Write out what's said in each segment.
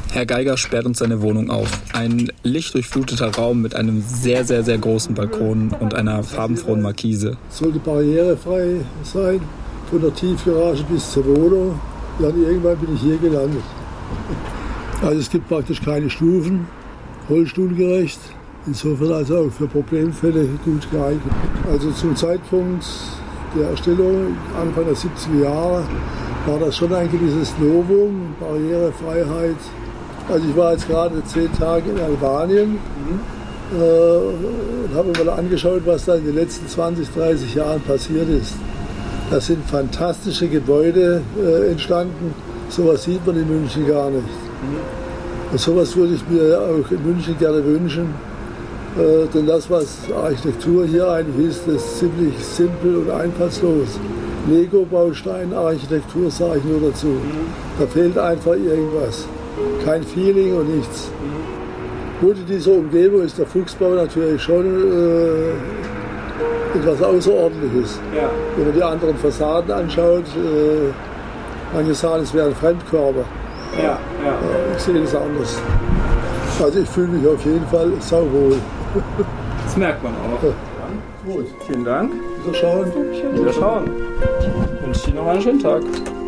Herr Geiger sperrt uns seine Wohnung auf. Ein lichtdurchfluteter Raum mit einem sehr, sehr, sehr großen Balkon und einer farbenfrohen Markise. Es sollte barrierefrei sein, von der Tiefgarage bis zur Wohnung. Dann irgendwann bin ich hier gelandet. Also es gibt praktisch keine Stufen, rollstuhlgerecht. Insofern also auch für Problemfälle gut geeignet. Also zum Zeitpunkt der Erstellung, Anfang der 70er Jahre, war das schon ein gewisses Novum, Barrierefreiheit. Also ich war jetzt gerade 10 Tage in Albanien und habe mir mal angeschaut, was da in den letzten 20, 30 Jahren passiert ist. Da sind fantastische Gebäude entstanden. Sowas sieht man in München gar nicht. Und sowas würde ich mir auch in München gerne wünschen. Denn das, was Architektur hier eigentlich ist ziemlich simpel und einfallslos. Lego-Baustein-Architektur sage ich nur dazu. Da fehlt einfach irgendwas. Kein Feeling und nichts. Gut, in dieser Umgebung ist der Fuchsbau natürlich schon etwas Außerordentliches. Ja. Wenn man die anderen Fassaden anschaut, manche sagen, es wäre ein Fremdkörper. Ja. Ich sehe das anders. Also ich fühle mich auf jeden Fall sauwohl. Das merkt man auch. Ja. Gut, vielen Dank. Wiederschauen. Wiederschauen. Ich wünsche Ihnen noch einen schönen Tag.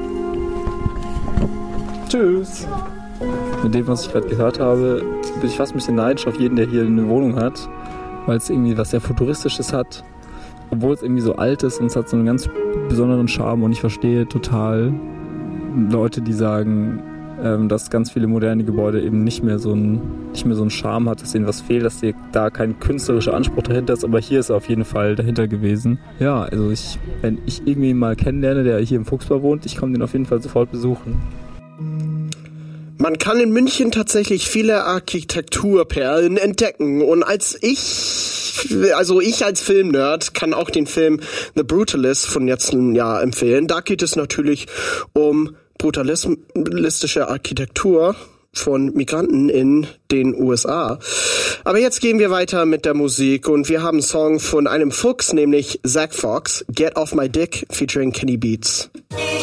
Tschüss. Mit dem, was ich gerade gehört habe, bin ich fast ein bisschen neidisch auf jeden, der hier eine Wohnung hat, weil es irgendwie was sehr Futuristisches hat, obwohl es irgendwie so alt ist und es hat so einen ganz besonderen Charme und ich verstehe total Leute, die sagen, dass ganz viele moderne Gebäude eben nicht mehr so einen Charme hat, dass ihnen was fehlt, dass da kein künstlerischer Anspruch dahinter ist, aber hier ist er auf jeden Fall dahinter gewesen. Ja, also wenn ich irgendwie mal kennenlerne, der hier im Fuchsbau wohnt, ich komme den auf jeden Fall sofort besuchen. Man kann in München tatsächlich viele Architekturperlen entdecken und ich als Filmnerd kann auch den Film The Brutalist von letztem Jahr empfehlen. Da geht es natürlich um brutalistische Architektur von Migranten in den USA. Aber jetzt gehen wir weiter mit der Musik und wir haben einen Song von einem Fuchs, nämlich Zack Fox, Get Off My Dick featuring Kenny Beats.